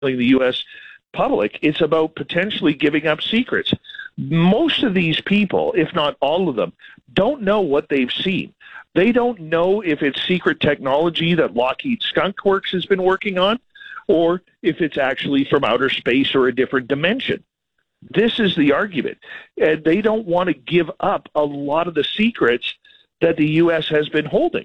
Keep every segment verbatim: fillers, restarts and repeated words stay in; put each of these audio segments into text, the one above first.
the U S public. It's about potentially giving up secrets. Most of these people, if not all of them, don't know what they've seen. They don't know if it's secret technology that Lockheed Skunk Works has been working on, or if it's actually from outer space or a different dimension. This is the argument. And they don't want to give up a lot of the secrets that the U S has been holding.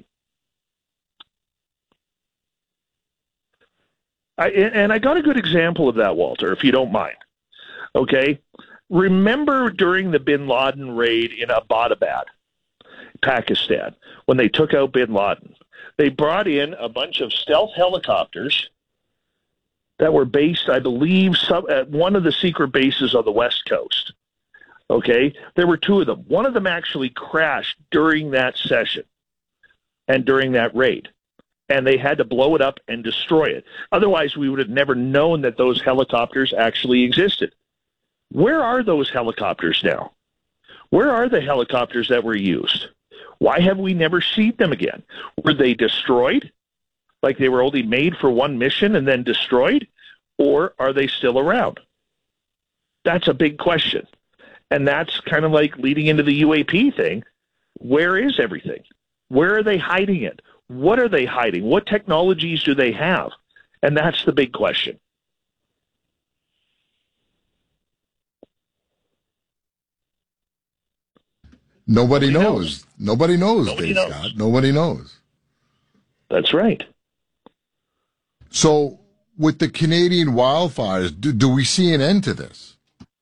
I, and I got a good example of that, Walter, if you don't mind. Okay? Remember during the bin Laden raid in Abbottabad, Pakistan, when they took out bin Laden, they brought in a bunch of stealth helicopters that were based, I believe, some, at one of the secret bases on the West Coast. Okay? There were two of them. One of them actually crashed during that session and during that raid. And they had to blow it up and destroy it. Otherwise, we would have never known that those helicopters actually existed. Where are those helicopters now? Where are the helicopters that were used? Why have we never seen them again? Were they destroyed? Like they were only made for one mission and then destroyed? Or are they still around? That's a big question. And that's kind of like leading into the U A P thing. Where is everything? Where are they hiding it? What are they hiding? What technologies do they have? And that's the big question. Nobody, Nobody knows. knows. Nobody knows, Nobody Dave knows. Scott. Nobody knows. That's right. So, with the Canadian wildfires, do, do we see an end to this?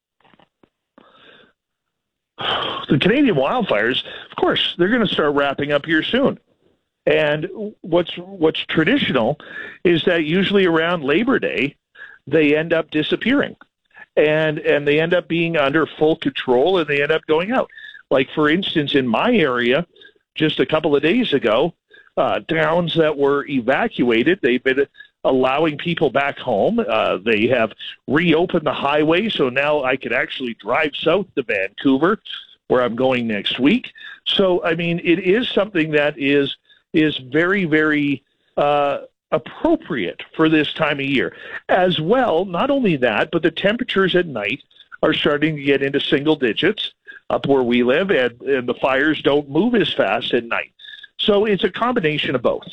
The Canadian wildfires, of course, they're going to start wrapping up here soon. And what's what's traditional is that usually around Labor Day, they end up disappearing. And and they end up being under full control, and they end up going out. Like, for instance, in my area, just a couple of days ago, uh, towns that were evacuated, they've been allowing people back home. Uh, they have reopened the highway, so now I can actually drive south to Vancouver, where I'm going next week. So, I mean, it is something that is is very, very uh, appropriate for this time of year. As well, not only that, but the temperatures at night are starting to get into single digits up where we live, and, and the fires don't move as fast at night. So it's a combination of both.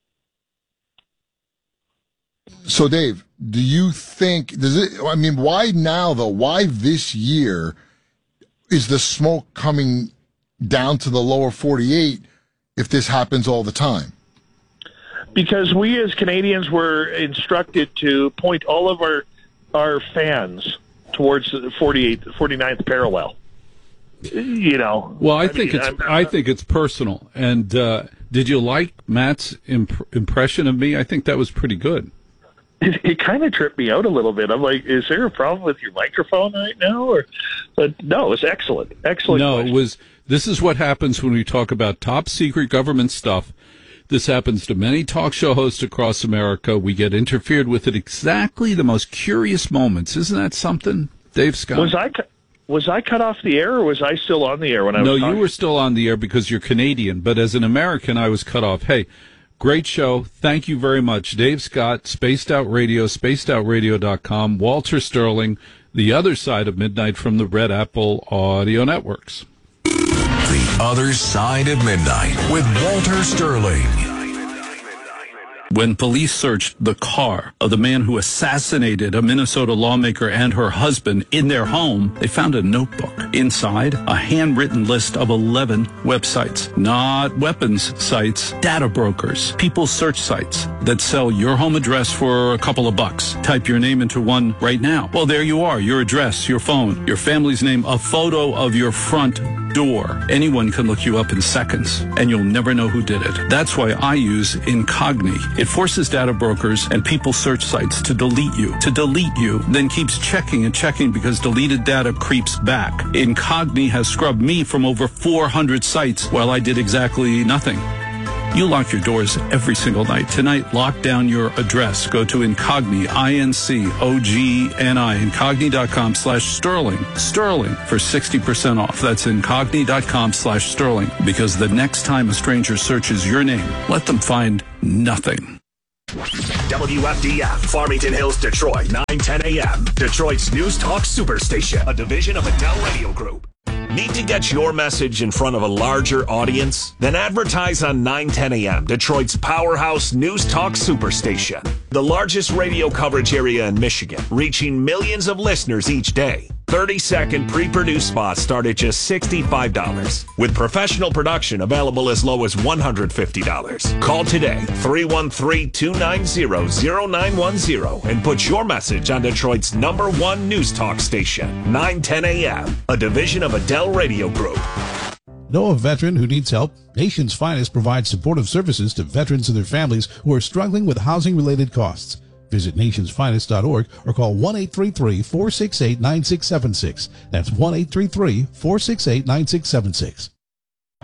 So, Dave, do you think, does it, I mean, why now, though? Why this year is the smoke coming down to the lower forty-eight if this happens all the time? Because we as Canadians were instructed to point all of our our fans towards the forty-eighth, forty-ninth parallel. You know. Well, I, I think mean, it's I'm, I think it's personal. And uh, did you like Matt's imp- impression of me? I think that was pretty good. It, it kind of tripped me out a little bit. I'm like, is there a problem with your microphone right now? Or, but no, it's excellent, excellent. No, question. it was. This is what happens when we talk about top secret government stuff. This happens to many talk show hosts across America. We get interfered with at exactly the most curious moments. Isn't that something, Dave Scott? Was I was I cut off the air, or was I still on the air when I was No, talking? you were still on the air because you're Canadian. But as an American, I was cut off. Hey, great show. Thank you very much. Dave Scott, Spaced Out Radio, spaced out radio dot com. Walter Sterling, The Other Side of Midnight from the Red Apple Audio Networks. The Other Side of Midnight with Walter Sterling. When police searched the car of the man who assassinated a Minnesota lawmaker and her husband in their home, they found a notebook. Inside, a handwritten list of eleven websites. Not weapons sites, data brokers, people search sites that sell your home address for a couple of bucks. Type your name into one right now. Well, there you are, your address, your phone, your family's name, a photo of your front door. Anyone can look you up in seconds, and you'll never know who did it. That's why I use Incogni. It forces data brokers and people search sites to delete you, to delete you, then keeps checking and checking because deleted data creeps back. Incogni has scrubbed me from over four hundred sites while I did exactly nothing. You lock your doors every single night. Tonight, lock down your address. Go to Incogni, I N C O G N I, incogni.com slash Sterling. Sterling for sixty percent off. That's incogni.com slash Sterling. Because the next time a stranger searches your name, let them find nothing. W F D F, Farmington Hills, Detroit, nine ten a.m. Detroit's News Talk Superstation, a division of Adele Radio Group. Need to get your message in front of a larger audience? Then advertise on nine ten a.m., Detroit's powerhouse News Talk Superstation. The largest radio coverage area in Michigan, reaching millions of listeners each day. thirty-second pre-produced spots start at just sixty-five dollars, with professional production available as low as one hundred fifty dollars. Call today, three one three, two nine zero, zero nine one zero, and put your message on Detroit's number one news talk station, nine ten a.m., a division of Adele Radio Group. Know a veteran who needs help? Nation's Finest provides supportive services to veterans and their families who are struggling with housing-related costs. Visit nationsfinest dot org or call one eight three three, four six eight, nine six seven six. That's one eight three three, four six eight, nine six seven six.